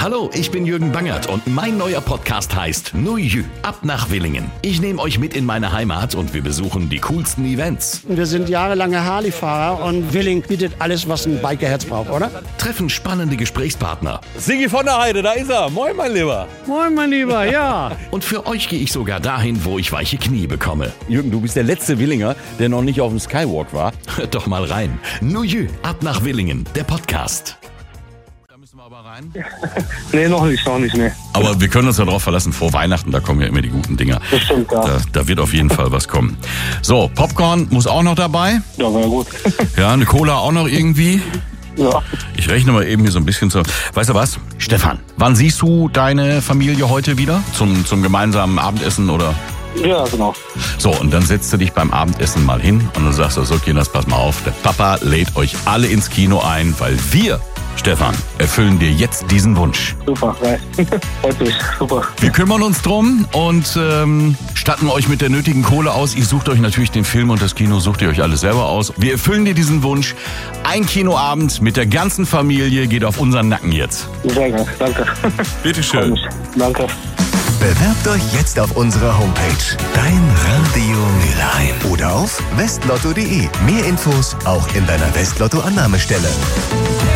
Hallo, ich bin Jürgen Bangert und mein neuer Podcast heißt No Jü, ab nach Willingen. Ich nehme euch mit in meine Heimat und wir besuchen die coolsten Events. Wir sind jahrelange Harley-Fahrer und Willingen bietet alles, was ein Bikerherz braucht, oder? Treffen spannende Gesprächspartner. Sigi von der Heide, da ist er. Moin, mein Lieber. Moin, mein Lieber, ja. Und für euch gehe ich sogar dahin, wo ich weiche Knie bekomme. Jürgen, du bist der letzte Willinger, der noch nicht auf dem Skywalk war. Hört doch mal rein. No Jü, ab nach Willingen, der Podcast. Da müssen wir aber rein. Nee, noch nicht, ne. Aber wir können uns ja darauf verlassen, vor Weihnachten, da kommen ja immer die guten Dinger. Das stimmt, ja. Da wird auf jeden Fall was kommen. So, Popcorn muss auch noch dabei. Ja, war ja gut. Ja, eine Cola auch noch irgendwie. Ja. Ich rechne mal eben hier so ein bisschen zu. Weißt du was? Stefan, wann siehst du deine Familie heute wieder? Zum gemeinsamen Abendessen oder? Ja, genau. So, und dann setzt du dich beim Abendessen mal hin und dann sagst du, so Kinders, pass mal auf, der Papa lädt euch alle ins Kino ein, weil wir, Stefan, erfüllen dir jetzt diesen Wunsch. Super, geil. Freut mich, super. Wir kümmern uns drum und statten euch mit der nötigen Kohle aus. Ihr sucht euch natürlich den Film und das Kino, sucht ihr euch alles selber aus. Wir erfüllen dir diesen Wunsch. Ein Kinoabend mit der ganzen Familie geht auf unseren Nacken jetzt. Sehr geil, danke. Bitteschön. Freut mich. Danke. Bewerbt euch jetzt auf unserer Homepage Dein Radio Mülheim oder auf westlotto.de. Mehr Infos auch in deiner Westlotto-Annahmestelle.